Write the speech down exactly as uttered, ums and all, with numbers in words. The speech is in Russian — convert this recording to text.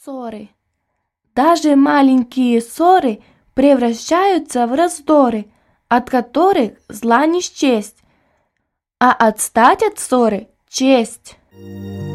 Ссоры. Даже маленькие ссоры превращаются в раздоры, от которых зла не счесть, а отстать от ссоры – честь.